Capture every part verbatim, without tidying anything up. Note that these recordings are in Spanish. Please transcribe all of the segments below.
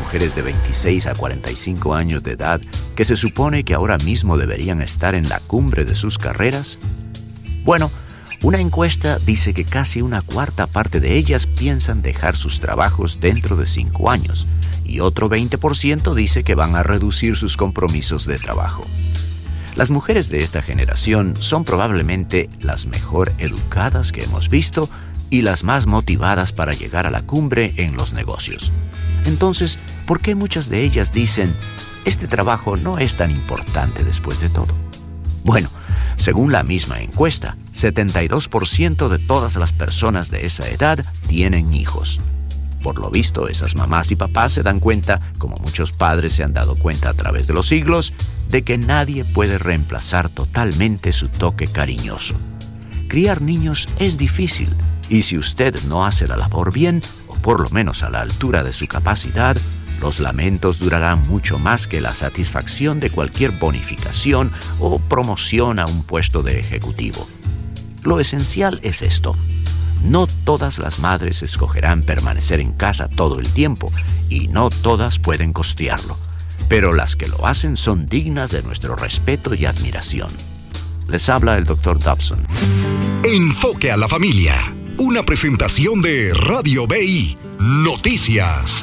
mujeres de veintiséis a cuarenta y cinco años de edad que se supone que ahora mismo deberían estar en la cumbre de sus carreras? Bueno, una encuesta dice que casi una cuarta parte de ellas piensan dejar sus trabajos dentro de cinco años y otro veinte por ciento dice que van a reducir sus compromisos de trabajo. Las mujeres de esta generación son probablemente las mejor educadas que hemos visto y las más motivadas para llegar a la cumbre en los negocios. Entonces, ¿por qué muchas de ellas dicen, este trabajo no es tan importante después de todo? Bueno, según la misma encuesta, setenta y dos por ciento de todas las personas de esa edad tienen hijos. Por lo visto, esas mamás y papás se dan cuenta, como muchos padres se han dado cuenta a través de los siglos, de que nadie puede reemplazar totalmente su toque cariñoso. Criar niños es difícil, y si usted no hace la labor bien, o por lo menos a la altura de su capacidad, los lamentos durarán mucho más que la satisfacción de cualquier bonificación o promoción a un puesto de ejecutivo. Lo esencial es esto. No todas las madres escogerán permanecer en casa todo el tiempo, y no todas pueden costearlo. Pero las que lo hacen son dignas de nuestro respeto y admiración. Les habla el doctor Dobson. Enfoque a la familia. Una presentación de Radio B I. Noticias.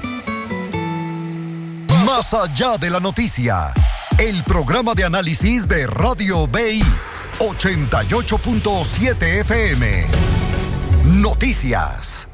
Más allá de la noticia. El programa de análisis de Radio B I. ochenta y ocho punto siete F M. Noticias.